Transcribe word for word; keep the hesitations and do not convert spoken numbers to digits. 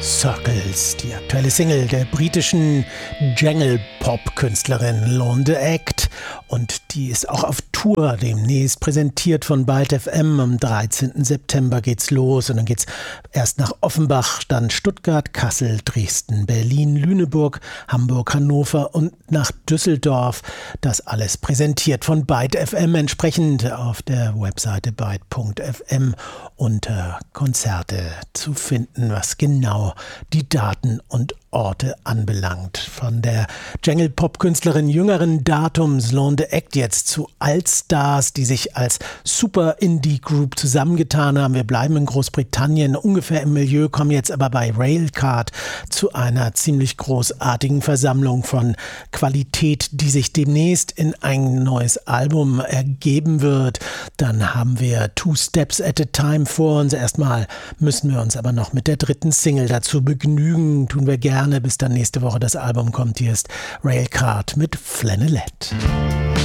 Circles, die aktuelle Single der britischen Jangle-Pop-Künstlerin Londe Act, und die ist auch auf Tour demnächst, präsentiert von Byte F M. Am dreizehnten September geht's los und dann geht's erst nach Offenbach, dann Stuttgart, Kassel, Dresden, Berlin, Lüneburg, Hamburg, Hannover und nach Düsseldorf. Das alles präsentiert von Byte F M, entsprechend auf der Webseite byte punkt f m unter Konzerte zu finden, was genau die Daten und Orte anbelangt. Von der Jangle-Pop-Künstlerin jüngeren Datums Londe Act jetzt zu Allstars, die sich als Super-Indie-Group zusammengetan haben. Wir bleiben in Großbritannien, ungefähr im Milieu, kommen jetzt aber bei Railcard zu einer ziemlich großartigen Versammlung von Qualität, die sich demnächst in ein neues Album ergeben wird. Dann haben wir Two Steps at a Time vor uns. Erstmal müssen wir uns aber noch mit der dritten Single dazu begnügen. Tun wir gerne, bis dann nächste Woche das Album kommt. Hier ist Railcard mit Flanellette.